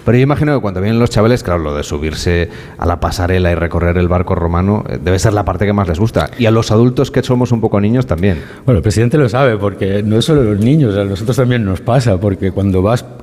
Pero yo imagino que cuando vienen los chavales, claro, lo de subirse a la pasarela y recorrer el barco romano debe ser la parte que más les gusta. Y a los adultos que somos un poco niños también. Bueno, el presidente lo sabe, porque no es solo los niños, a nosotros también nos pasa, porque cuando vas